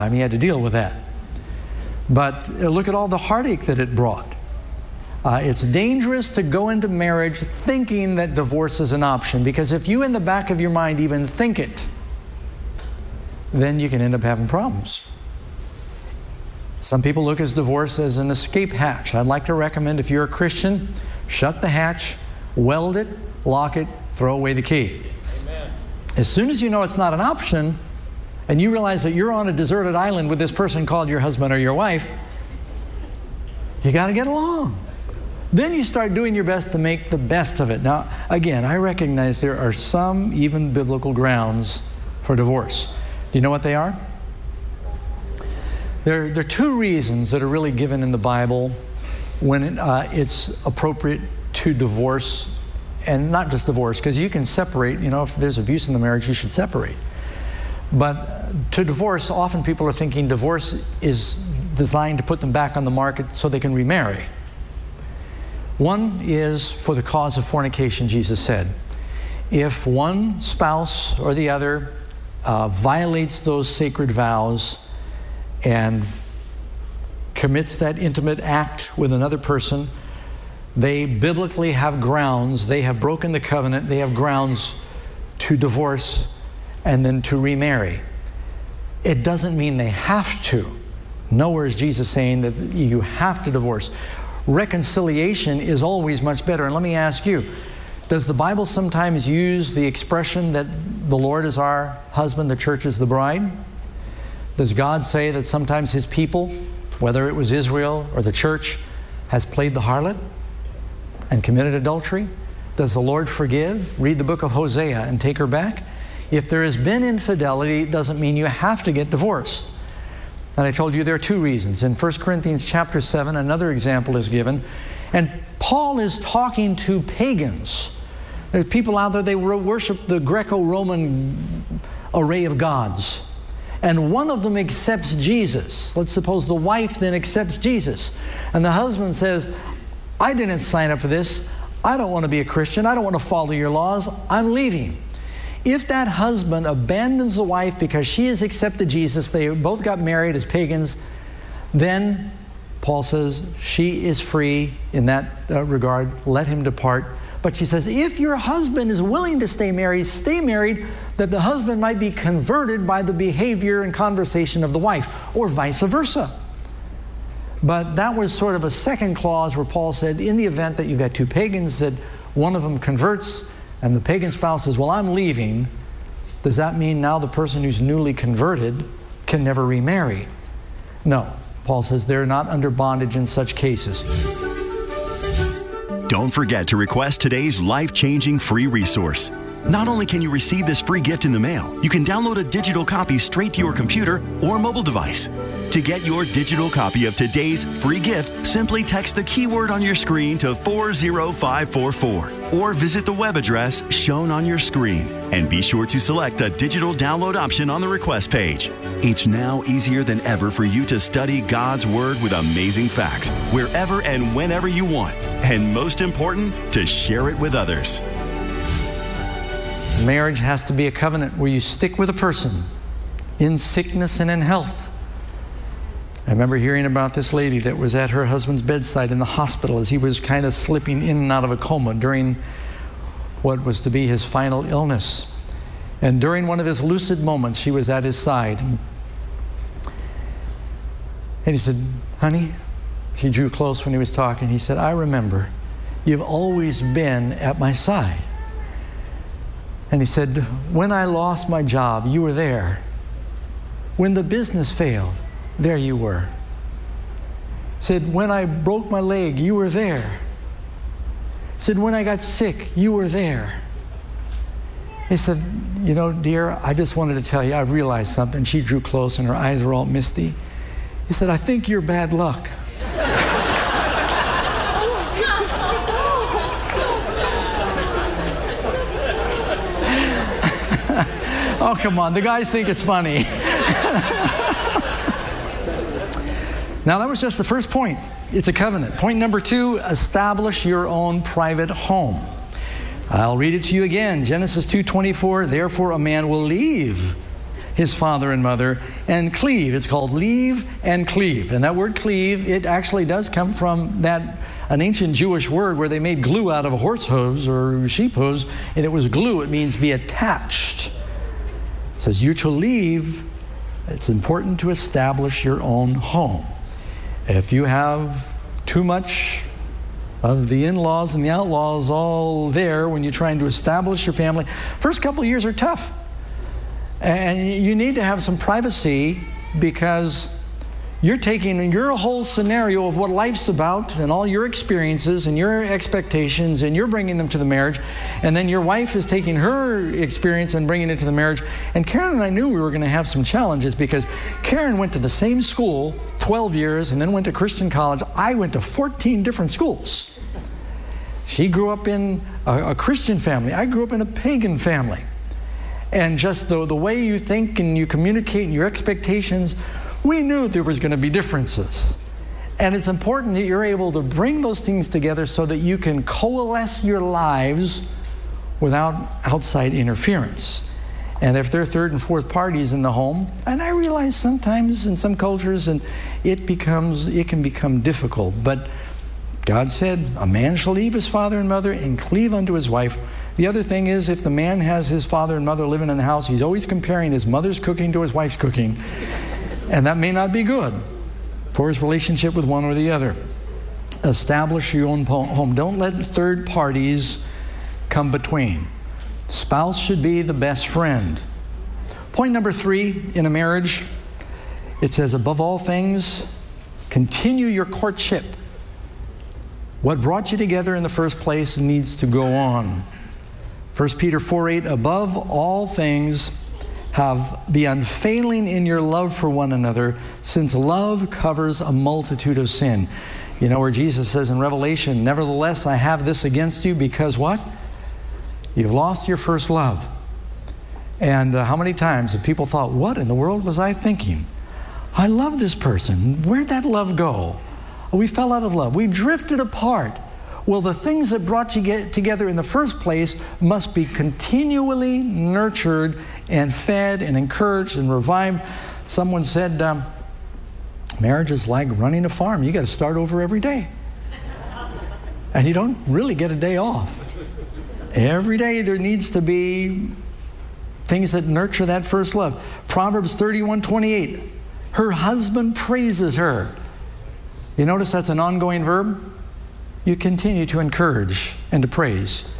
He had to deal with that. But look at all the heartache that it brought. It's dangerous to go into marriage thinking that divorce is an option, because if you in the back of your mind even think it, then you can end up having problems. Some people look at divorce as an escape hatch. I'd like to recommend, if you're a Christian, shut the hatch, weld it, lock it, throw away the key. Amen. As soon as you know it's not an option, and you realize that you're on a deserted island with this person called your husband or your wife, you got to get along. Then you start doing your best to make the best of it. Now, again, I recognize there are some even biblical grounds for divorce. Do you know what they are? There are two reasons that are really given in the Bible when it's appropriate to divorce, and not just divorce, because you can separate. You know, if there's abuse in the marriage, you should separate. But to divorce, often people are thinking divorce is designed to put them back on the market so they can remarry. One is for the cause of fornication, Jesus said. If one spouse or the other violates those sacred vows and commits that intimate act with another person, they biblically have grounds. They have broken the covenant. They have grounds to divorce and then to remarry. It doesn't mean they have to. Nowhere is Jesus saying that you have to divorce. Reconciliation is always much better. And let me ask you, does the Bible sometimes use the expression that the Lord is our husband, the church is the bride? Does God say that sometimes His people, whether it was Israel or the church, has played the harlot and committed adultery? Does the Lord forgive? Read the book of Hosea and take her back. If there has been infidelity, it doesn't mean you have to get divorced. And I told you there are two reasons. In 1 Corinthians chapter 7, another example is given. And Paul is talking to pagans. There's people out there, they worship the Greco-Roman array of gods. And one of them accepts Jesus. Let's suppose the wife then accepts Jesus. And the husband says, I didn't sign up for this. I don't want to be a Christian. I don't want to follow your laws. I'm leaving. If that husband abandons the wife because she has accepted Jesus, they both got married as pagans, then Paul says she is free in that regard. Let him depart. But she says, if your husband is willing to stay married, that the husband might be converted by the behavior and conversation of the wife, or vice versa. But that was sort of a second clause where Paul said, in the event that you've got two pagans, that one of them converts, and the pagan spouse says, well, I'm leaving, does that mean now the person who's newly converted can never remarry? No. Paul says they're not under bondage in such cases. Don't forget to request today's life-changing free resource. Not only can you receive this free gift in the mail, you can download a digital copy straight to your computer or mobile device. To get your digital copy of today's free gift, simply text the keyword on your screen to 40544 or visit the web address shown on your screen. And be sure to select the digital download option on the request page. It's now easier than ever for you to study God's Word with amazing facts wherever and whenever you want. And most important, to share it with others. Marriage has to be a covenant where you stick with a person in sickness and in health. I remember hearing about this lady that was at her husband's bedside in the hospital as he was kind of slipping in and out of a coma during what was to be his final illness. And during one of his lucid moments, she was at his side. And he said, honey, she drew close when he was talking. He said, I remember, you've always been at my side. And he said, when I lost my job, you were there. When the business failed, there you were. He said, when I broke my leg, you were there. He said, when I got sick, you were there. He said, you know, dear, I just wanted to tell you, I've realized something. She drew close and her eyes were all misty. He said, I think you're bad luck. Oh, come on. The guys think it's funny. Now, that was just the first point. It's a covenant. Point number 2, establish your own private home. I'll read it to you again. Genesis 2:24, therefore a man will leave his father and mother and cleave. It's called leave and cleave. And that word cleave, it actually does come from an ancient Jewish word where they made glue out of a horse hooves or sheep hooves, and it was glue. It means be attached. It says you're to leave. It's important to establish your own home. If you have too much of the in-laws and the outlaws all there when you're trying to establish your family, first couple of years are tough. And you need to have some privacy because you're taking your whole scenario of what life's about and all your experiences and your expectations, and you're bringing them to the marriage. And then your wife is taking her experience and bringing it to the marriage. And Karen and I knew we were going to have some challenges because Karen went to the same school 12 years and then went to Christian college. I went to 14 different schools. She grew up in a Christian family. I grew up in a pagan family. And just the way you think and you communicate and your expectations, we knew there was going to be differences. And it's important that you're able to bring those things together so that you can coalesce your lives without outside interference. And if there are third and fourth parties in the home, and I realize sometimes in some cultures and it can become difficult, but God said, a man shall leave his father and mother and cleave unto his wife. The other thing is, if the man has his father and mother living in the house, he's always comparing his mother's cooking to his wife's cooking. And that may not be good for his relationship with one or the other. Establish your own home. Don't let third parties come between. Spouse should be the best friend. Point number 3 in a marriage, it says, above all things, continue your courtship. What brought you together in the first place needs to go on. 1 Peter 4:8, above all things, be unfailing in your love for one another, since love covers a multitude of sin. You know where Jesus says in Revelation, nevertheless, I have this against you because what? You've lost your first love. And how many times have people thought, what in the world was I thinking? I love this person. Where'd that love go? We fell out of love. We drifted apart. Well, the things that brought you together in the first place must be continually nurtured and fed and encouraged and revived. Someone said, marriage is like running a farm. You got to start over every day. And you don't really get a day off. Every day there needs to be things that nurture that first love. Proverbs 31:28. Her husband praises her. You notice that's an ongoing verb? You continue to encourage and to praise.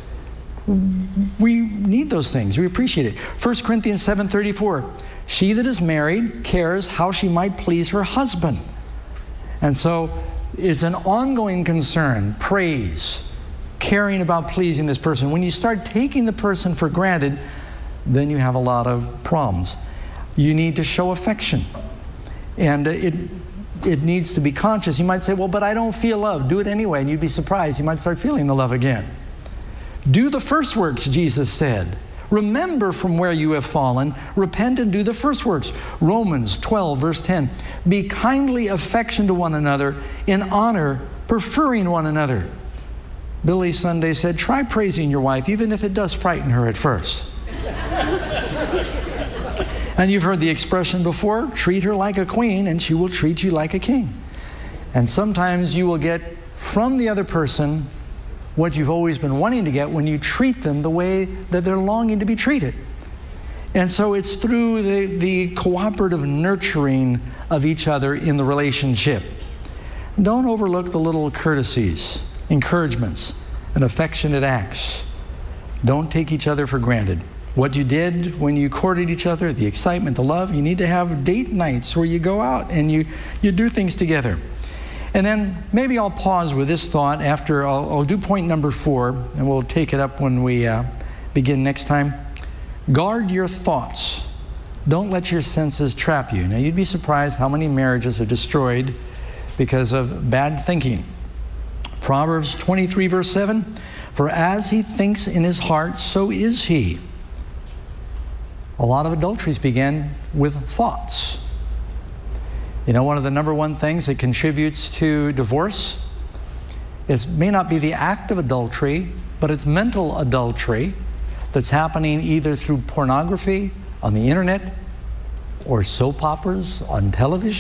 We need those things. We appreciate it. 1 Corinthians 7:34. She that is married cares how she might please her husband. And so it's an ongoing concern, praise, caring about pleasing this person. When you start taking the person for granted, then you have a lot of problems. You need to show affection. And it needs to be conscious. You might say, well, but I don't feel love. Do it anyway, and you'd be surprised. You might start feeling the love again. Do the first works, Jesus said. Remember from where you have fallen. Repent and do the first works. Romans 12, verse 10. Be kindly affectioned to one another, in honor, preferring one another. Billy Sunday said, try praising your wife, even if it does frighten her at first. And you've heard the expression before, treat her like a queen and she will treat you like a king. And sometimes you will get from the other person what you've always been wanting to get when you treat them the way that they're longing to be treated. And so it's through the cooperative nurturing of each other in the relationship. Don't overlook the little courtesies, encouragements, and affectionate acts. Don't take each other for granted. What you did when you courted each other, the excitement, the love, you need to have date nights where you go out and you do things together. And then maybe I'll pause with this thought after I'll do point number 4, and we'll take it up when we begin next time. Guard your thoughts. Don't let your senses trap you. Now, you'd be surprised how many marriages are destroyed because of bad thinking. Proverbs 23, verse 7, for as he thinks in his heart, so is he. A lot of adulteries begin with thoughts. You know, one of the number one things that contributes to divorce, it may not be the act of adultery, but it's mental adultery that's happening either through pornography, on the internet, or soap operas on television.